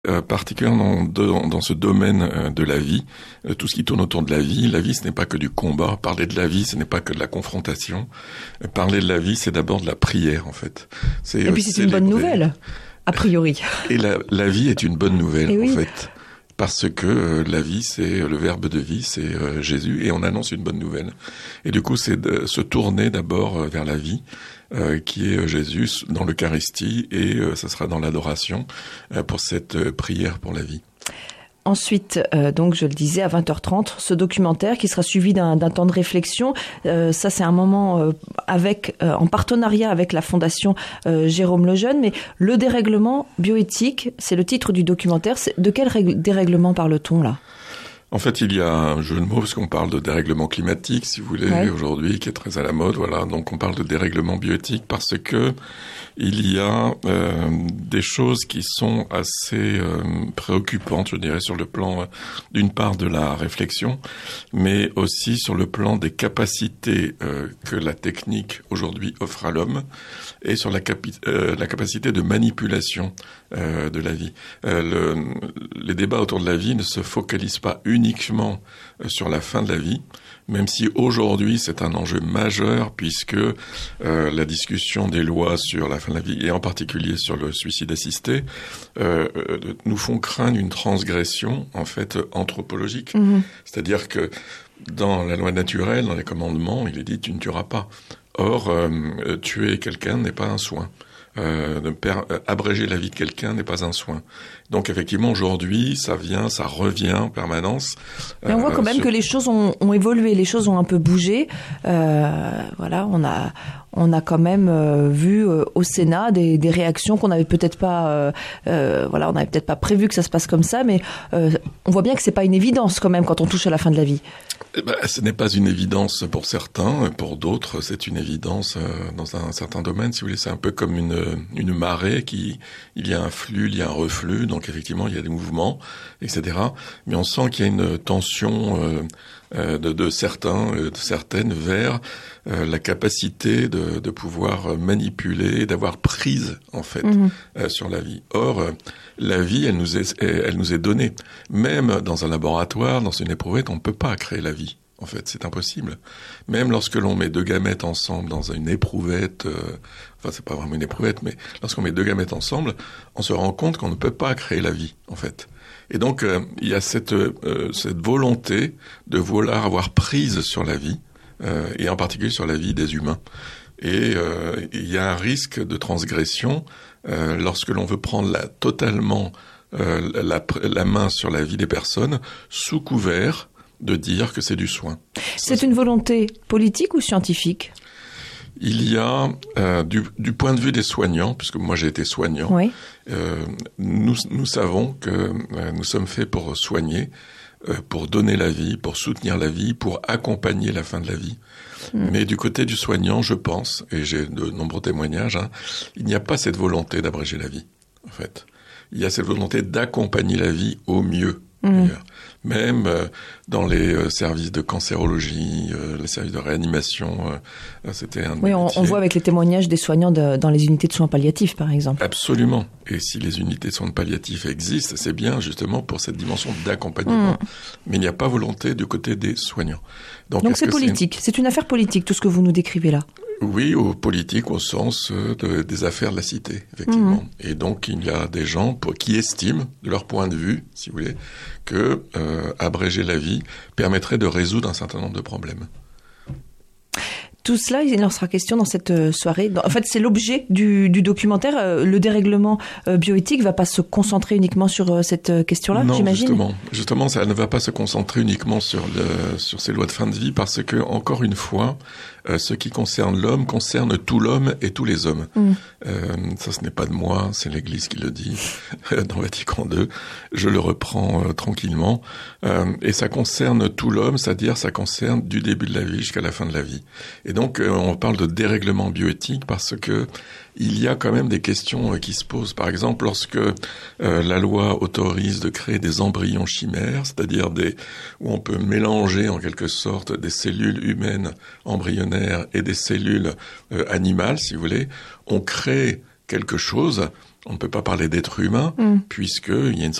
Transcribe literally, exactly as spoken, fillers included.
Euh, particulièrement dans, dans ce domaine euh, de la vie, euh, tout ce qui tourne autour de la vie. La vie, ce n'est pas que du combat. Parler de la vie, ce n'est pas que de la confrontation. Euh, parler de la vie, c'est d'abord de la prière, en fait. C'est, Et puis c'est une bonne nouvelle, a priori. Et la, la vie est une bonne nouvelle, oui. en fait. Parce que euh, la vie, c'est le verbe de vie, c'est euh, Jésus, et on annonce une bonne nouvelle. Et du coup, c'est de se tourner d'abord euh, vers la vie, euh, qui est Jésus dans l'Eucharistie, et euh, ça sera dans l'adoration euh, pour cette euh, prière pour la vie. Ensuite, euh, donc je le disais, à vingt heures trente, ce documentaire qui sera suivi d'un, d'un temps de réflexion. Euh, ça, c'est un moment euh, avec, euh, en partenariat avec la Fondation euh, Jérôme Lejeune. Mais le dérèglement bioéthique, c'est le titre du documentaire. C'est, de quel règle, dérèglement parle-t-on là ? En fait, il y a un jeu de mots, parce qu'on parle de dérèglement climatique, si vous voulez, ouais. aujourd'hui, qui est très à la mode, voilà. Donc, on parle de dérèglement bioéthique parce que il y a euh, des choses qui sont assez euh, préoccupantes, je dirais, sur le plan, euh, d'une part, de la réflexion, mais aussi sur le plan des capacités euh, que la technique, aujourd'hui, offre à l'homme, et sur la, capi- euh, la capacité de manipulation euh, de la vie. Euh, le, les débats autour de la vie ne se focalisent pas uniquement uniquement sur la fin de la vie, même si aujourd'hui c'est un enjeu majeur puisque euh, la discussion des lois sur la fin de la vie et en particulier sur le suicide assisté euh, euh, nous font craindre une transgression en fait anthropologique. Mmh. C'est-à-dire que dans la loi naturelle, dans les commandements, il est dit tu ne tueras pas. Or, euh, tuer quelqu'un n'est pas un soin. Euh, de per- euh, abréger la vie de quelqu'un n'est pas un soin. Donc effectivement aujourd'hui ça vient, ça revient en permanence. Mais on voit quand euh, même sur... que les choses ont, ont évolué, les choses ont un peu bougé. Euh, voilà, on a on a quand même euh, vu euh, au Sénat des, des réactions qu'on n'avait peut-être pas, euh, euh, voilà, on n'avait peut-être pas prévu que ça se passe comme ça, mais euh, on voit bien que c'est pas une évidence quand même quand on touche à la fin de la vie. Eh ben, ce n'est pas une évidence pour certains, pour d'autres, c'est une évidence euh, dans un certain domaine. Si vous voulez, c'est un peu comme une une marée qui, il y a un flux, il y a un reflux, donc effectivement il y a des mouvements, et cetera. Mais on sent qu'il y a une tension euh, euh, de, de certains, euh, de certaines vers euh, la capacité de, de pouvoir manipuler, d'avoir prise en fait mmh. euh, sur la vie. Or, euh, la vie, elle nous est, elle nous est donnée. Même dans un laboratoire, dans une éprouvette, on ne peut pas créer la vie. En fait, c'est impossible. Même lorsque l'on met deux gamètes ensemble dans une éprouvette, euh, enfin c'est pas vraiment une éprouvette, mais lorsqu'on met deux gamètes ensemble, on se rend compte qu'on ne peut pas créer la vie, en fait. Et donc euh, il y a cette euh, cette volonté de vouloir avoir prise sur la vie, euh, et en particulier sur la vie des humains. Et euh, il y a un risque de transgression euh, lorsque l'on veut prendre la, totalement euh, la, la main sur la vie des personnes sous couvert de dire que c'est du soin. C'est une volonté politique ou scientifique ? Il y a, euh, du, du point de vue des soignants, puisque moi j'ai été soignant, oui. euh, nous, nous savons que euh, nous sommes faits pour soigner, euh, pour donner la vie, pour soutenir la vie, pour accompagner la fin de la vie. Mmh. Mais du côté du soignant, je pense, et j'ai de nombreux témoignages, hein, il n'y a pas cette volonté d'abréger la vie, en fait. Il y a cette volonté d'accompagner la vie au mieux. Mmh. Même euh, dans les euh, services de cancérologie, euh, les services de réanimation, euh, c'était un. Oui, on, on voit avec les témoignages des soignants de, dans les unités de soins palliatifs, par exemple. Absolument. Et si les unités de soins palliatifs existent, c'est bien justement pour cette dimension d'accompagnement. Mmh. Mais il n'y a pas volonté du côté des soignants. Donc, Donc c'est politique. C'est une... c'est une affaire politique, tout ce que vous nous décrivez là. Oui, au politique, au sens de, des affaires de la cité, effectivement. Mmh. Et donc, il y a des gens pour, qui estiment, de leur point de vue, si vous voulez, que euh, abréger la vie permettrait de résoudre un certain nombre de problèmes. Tout cela, il en sera question dans cette soirée. En fait, c'est l'objet du, du documentaire. Le dérèglement bioéthique ne va pas se concentrer uniquement sur cette question-là, non, j'imagine. Justement, justement, ça ne va pas se concentrer uniquement sur, le, sur ces lois de fin de vie parce que, encore une fois, euh, ce qui concerne l'homme concerne tout l'homme et tous les hommes. Mm. Euh, ça, ce n'est pas de moi, c'est l'Église qui le dit dans Vatican deux. Je le reprends euh, tranquillement. Euh, et ça concerne tout l'homme, c'est-à-dire ça concerne du début de la vie jusqu'à la fin de la vie. Et donc, euh, on parle de dérèglement bioéthique parce que il y a quand même des questions euh, qui se posent. Par exemple, lorsque euh, la loi autorise de créer des embryons chimères, c'est-à-dire des où on peut mélanger en quelque sorte des cellules humaines embryonnaires et des cellules euh, animales, si vous voulez, on crée quelque chose on ne peut pas parler d'être humain, mm. puisqu'il y a une